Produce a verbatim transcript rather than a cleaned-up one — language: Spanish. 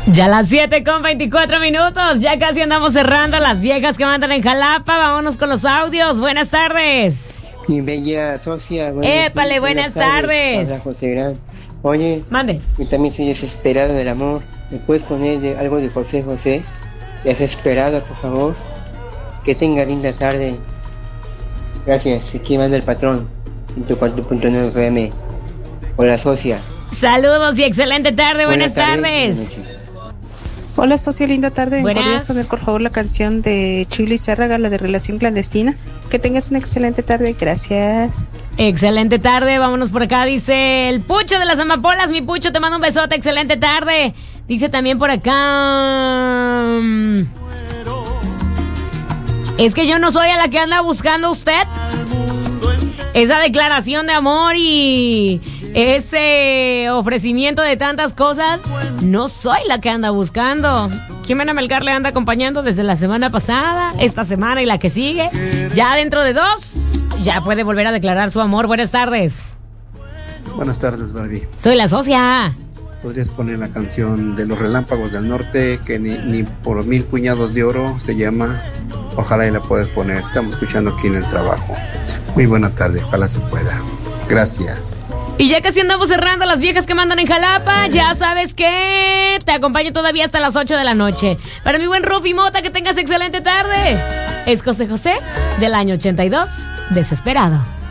Ya las siete con veinticuatro minutos, ya casi andamos cerrando. Las viejas que mandan en Jalapa, vámonos con los audios. Buenas tardes. Mi bella socia. Épale, buenas, buenas tardes. Hola, José Gran. Oye, mande. Yo también soy desesperado del amor. ¿Me puedes poner de, algo de José José? Desesperado, por favor. Que tenga linda tarde. Gracias. Aquí manda el patrón. ciento cuatro punto nueve F M. Hola, socia. Saludos y excelente tarde. Buenas, buenas tardes. tardes. Hola, socia, linda tarde. Buenas. ¿Podrías poner por favor la canción de Chuli Zárraga, la de Relación Clandestina? Que tengas una excelente tarde, gracias. Excelente tarde, vámonos por acá. Dice el Pucho de las Amapolas. Mi Pucho, te mando un besote, excelente tarde. Dice también por acá, es que yo no soy a la que anda buscando usted. Esa declaración de amor y ese ofrecimiento de tantas cosas, no soy la que anda buscando. Jimena Melgar le anda acompañando desde la semana pasada, esta semana y la que sigue. Ya dentro de dos, ya puede volver a declarar su amor. Buenas tardes. Buenas tardes, Barbie. Soy la socia. ¿Podrías poner la canción de los Relámpagos del Norte, que ni, ni por mil puñados de oro se llama? Ojalá y la puedas poner. Estamos escuchando aquí en el trabajo. Muy buena tarde, ojalá se pueda. Gracias. Y ya casi andamos cerrando, las viejas que mandan en Jalapa. Ya sabes que te acompaño todavía hasta las ocho de la noche. Para mi buen Rufi Mota, que tengas excelente tarde. Es José José, del año ochenta y dos, Desesperado.